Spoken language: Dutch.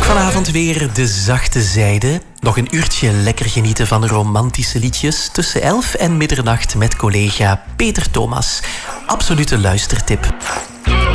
Vanavond weer de zachte zijde. Nog een uurtje lekker genieten van romantische liedjes tussen 11 en middernacht met collega Peter Thomas. Absolute luistertip.